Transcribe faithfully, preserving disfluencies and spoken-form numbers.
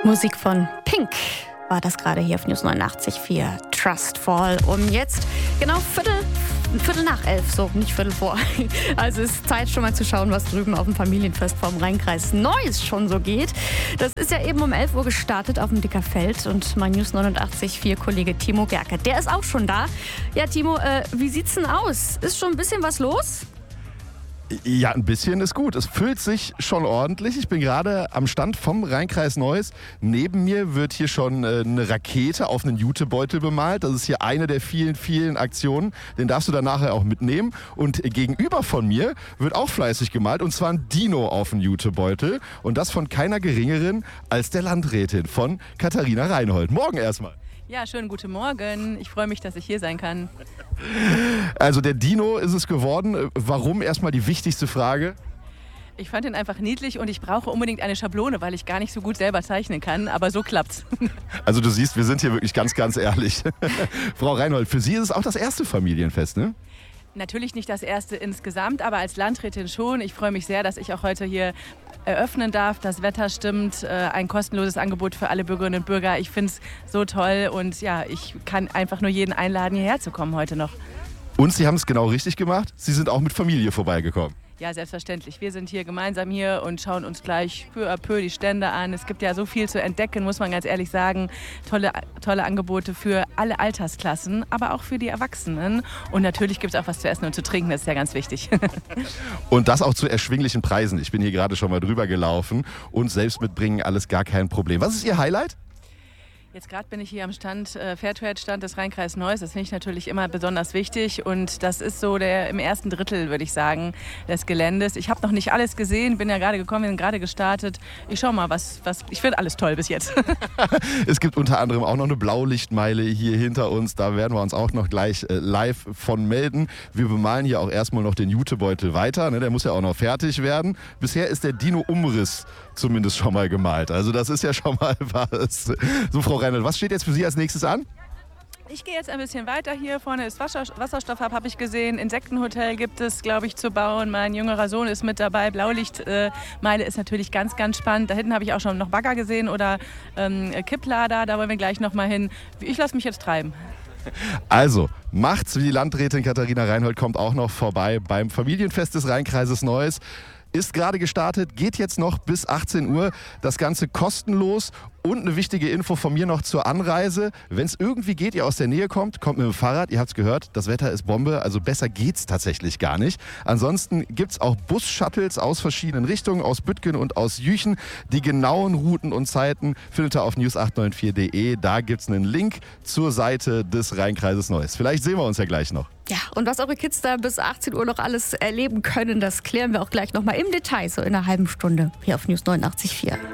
Musik von Pink war das gerade hier auf News neunundachtzig Komma vier. Trustfall. Um jetzt genau Viertel, Viertel nach elf, so nicht Viertel vor. Also es ist Zeit schon mal zu schauen, was drüben auf dem Familienfest vom Rheinkreis Neues schon so geht. Das ist ja eben um elf Uhr gestartet auf dem Dickerfeld und mein News neunundachtzig Komma vier Kollege Timo Gerke, der ist auch schon da. Ja, Timo, äh, wie sieht's denn aus? Ist schon ein bisschen was los? Ja, ein bisschen ist gut. Es füllt sich schon ordentlich. Ich bin gerade am Stand vom Rheinkreis Neues. Neben mir wird hier schon äh, eine Rakete auf einen Jutebeutel bemalt. Das ist hier eine der vielen, vielen Aktionen. Den darfst du dann nachher auch mitnehmen. Und gegenüber von mir wird auch fleißig gemalt. Und zwar ein Dino auf den Jutebeutel. Und das von keiner geringeren als der Landrätin von Katharina Reinhold. Morgen erstmal. Ja, schönen guten Morgen. Ich freue mich, dass ich hier sein kann. Also der Dino ist es geworden. Warum? Erstmal die wichtigste Frage. Ich fand ihn einfach niedlich und ich brauche unbedingt eine Schablone, weil ich gar nicht so gut selber zeichnen kann, aber so klappt's. Also du siehst, wir sind hier wirklich ganz, ganz ehrlich. Frau Reinhold, für Sie ist es auch das erste Familienfest, ne? Natürlich nicht das erste insgesamt, aber als Landrätin schon. Ich freue mich sehr, dass ich auch heute hier eröffnen darf. Das Wetter stimmt, ein kostenloses Angebot für alle Bürgerinnen und Bürger. Ich finde es so toll und ja, ich kann einfach nur jeden einladen, hierher zu kommen heute noch. Und Sie haben es genau richtig gemacht. Sie sind auch mit Familie vorbeigekommen. Ja, selbstverständlich. Wir sind hier gemeinsam hier und schauen uns gleich peu à peu die Stände an. Es gibt ja so viel zu entdecken, muss man ganz ehrlich sagen. Tolle, tolle Angebote für alle Altersklassen, aber auch für die Erwachsenen. Und natürlich gibt es auch was zu essen und zu trinken, das ist ja ganz wichtig. Und das auch zu erschwinglichen Preisen. Ich bin hier gerade schon mal drüber gelaufen und selbst mitbringen, alles gar kein Problem. Was ist Ihr Highlight? Jetzt gerade bin ich hier am Stand, äh, Fairtrade-Stand des Rheinkreis Neues. Das finde ich natürlich immer besonders wichtig und das ist so der im ersten Drittel, würde ich sagen, des Geländes. Ich habe noch nicht alles gesehen, bin ja gerade gekommen, bin gerade gestartet. Ich schaue mal, was, was ich finde alles toll bis jetzt. Es gibt unter anderem auch noch eine Blaulichtmeile hier hinter uns. Da werden wir uns auch noch gleich äh, live von melden. Wir bemalen hier auch erstmal noch den Jutebeutel weiter. Ne? Der muss ja auch noch fertig werden. Bisher ist der Dino-Umriss zumindest schon mal gemalt. Also das ist ja schon mal was. So, Frau Reinhold, was steht jetzt für Sie als nächstes an? Ich gehe jetzt ein bisschen weiter. Hier vorne ist Wasser, Wasserstoffhub, habe ich gesehen. Insektenhotel gibt es, glaube ich, zu bauen. Mein jüngerer Sohn ist mit dabei. Blaulichtmeile äh, ist natürlich ganz, ganz spannend. Da hinten habe ich auch schon noch Bagger gesehen oder ähm, Kipplader. Da wollen wir gleich noch mal hin. Ich lasse mich jetzt treiben. Also, macht's wie die Landrätin Katharina Reinhold kommt auch noch vorbei beim Familienfest des Rheinkreises Neues. Ist gerade gestartet, geht jetzt noch bis achtzehn Uhr. Das Ganze kostenlos. Und eine wichtige Info von mir noch zur Anreise. Wenn es irgendwie geht, ihr aus der Nähe kommt, kommt mit dem Fahrrad. Ihr habt es gehört, das Wetter ist Bombe, also besser geht's tatsächlich gar nicht. Ansonsten gibt es auch Bus-Shuttles aus verschiedenen Richtungen, aus Büttgen und aus Jüchen. Die genauen Routen und Zeiten findet ihr auf news acht neun vier punkt de. Da gibt es einen Link zur Seite des Rheinkreises Neues. Vielleicht sehen wir uns ja gleich noch. Ja, und was eure Kids da bis achtzehn Uhr noch alles erleben können, das klären wir auch gleich nochmal im Detail, so in einer halben Stunde hier auf News neunundachtzig Komma vier.